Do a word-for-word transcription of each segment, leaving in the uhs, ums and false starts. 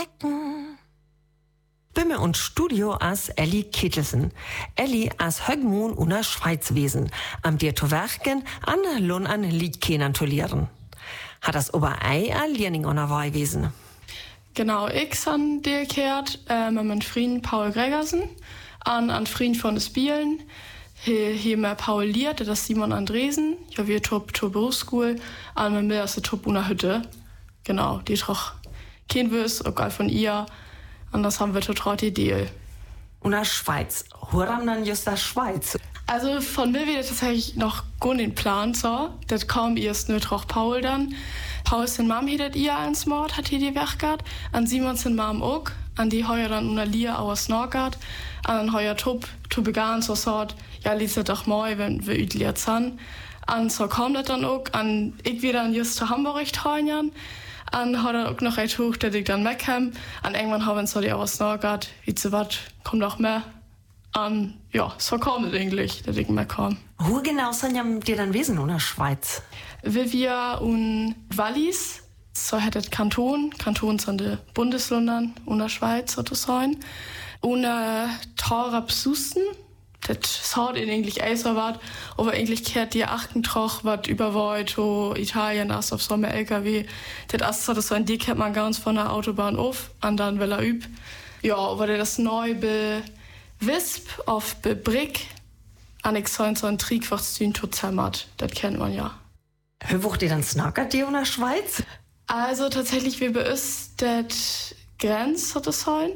Bimme und Studio as Elli Kittelsen. Elli as Högmoon una Schweiz wesen, am dir to werken an Lohn an Liedkenern to lehren. Hat das ober ei a Learning on a Wei wesen? Genau, ich han dir kehrt äh, mit meinem Freund Paul Gregersen an an Freund von des Spielen. Hier, hier mehr Paul Liert, das ist Simon Andresen. Ja, wir top zur Berufsschule, an mit mir aus der Top una Hütte. Genau, die ist auch kein Wiss, auch geil von ihr. Und das haben wir total die Idee. Und der Schweiz. Woran dann just der Schweiz? Also von mir wird tatsächlich noch gar nicht Plan so. Das kam erst nur durch Paul dann. Paul sin Mom hättet ihr als Mord, hat hier die Werk gehabt. An Simon sin Mom auch. An die heuer dann una Lia aus Norgard. An heuer Top, to begann so sort. Ja, ließ das doch mal, wenn wir üdliert sind. An so kam das dann auch. An ich wieder dann just zu Hamburg trainieren. An hat er auch noch recht hoch, dass ich dann wegkam. An irgendwann haben wir so die aus Norgard, wie zu was, kommt noch mehr. An, ja, so kam es eigentlich, dass ich wegkam. Wo genau sind ja dir dann Wesen in der Schweiz? Wir und Wallis, so hat das Kanton, Kanton sind die Bundesländer in der Schweiz, sozusagen. Und äh, Tarabsusten, das hat in eigentlich auch so was, aber eigentlich kehrt die Achtentroch, was überweit, wo Italien ist, auf so einem L K W. Das ist so, das so ein, die kennt man ganz von der Autobahn auf, und dann will er üb. Ja, aber das neu be Wisp auf be Brick, an ich so ein Trick, was zu zusammert, das kennt man ja. Wie wucht ihr dann snackert dir in der Schweiz? Also tatsächlich, wie bei uns, das Grenz hat es sein.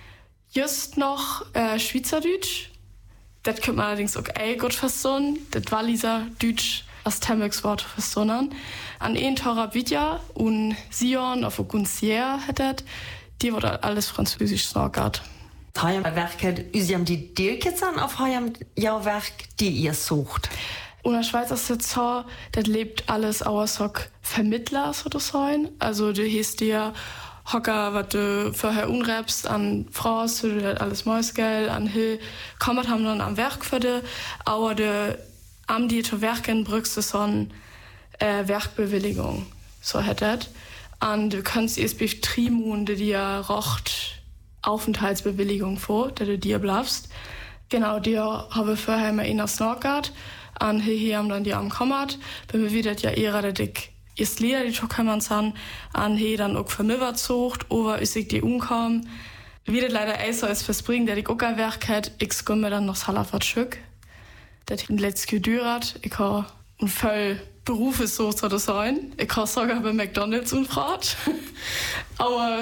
Just noch äh, Schweizerdeutsch. Das könnte man allerdings auch eh gut verstehen. Das Walliser Deutsch als Temexwort verstehen. An einen Torab Vidja und Sion auf Gunsier hat das. Die wurde alles französisch snackert. Heim Werke, üsiam die Deelkitzern auf Heim ja Werk, die ihr sucht. In der Schweiz ist das so, das lebt alles außer Vermittler, sozusagen. Also, du hieß dir Hocker, was du vorher unrebst an Fraus, du das alles Mäusgeld, an Hill, kommt haben dann am Werk für dich, aber du am dir zu werken, brückst du so eine äh, Werkbewilligung, so hättet. Und du kannst erst bei Trimun, die dir rocht Aufenthaltsbewilligung vor, der du dir bleibst. Genau, dir habe ich vorher mal in der Snorkart, an hier haben dann die am Kommat, wenn wir wieder ja eher der Dick ist Leder, die Schockkammern sind, an hier dann auch vermöbert sucht, oder ist ich die umkommen. Wie das leider auch so ist fürs Bringen, der die Guckerwerk hat, ich komme dann noch Salafat Schück. Das hat letztes gedürt, ich habe ein voll Beruf ist so zu sein. Ich habe sogar bei McDonalds und Fahrt. Aber